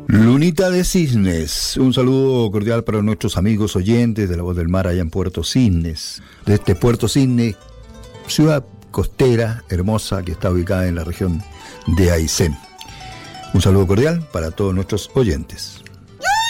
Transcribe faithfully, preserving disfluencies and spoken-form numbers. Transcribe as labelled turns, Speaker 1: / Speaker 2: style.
Speaker 1: Lunita de Cisnes, un saludo cordial para nuestros amigos oyentes de La Voz del Mar allá en Puerto Cisnes. De este Puerto Cisnes, ciudad costera hermosa que está ubicada en la región de Aysén. Un saludo cordial para todos nuestros oyentes.